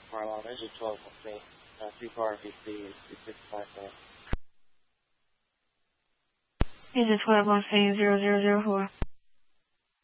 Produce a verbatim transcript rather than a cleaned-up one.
Marlon, this is twelve fifteen. Uh, two car V C is six five seven. This is twelve one zero zero zero four.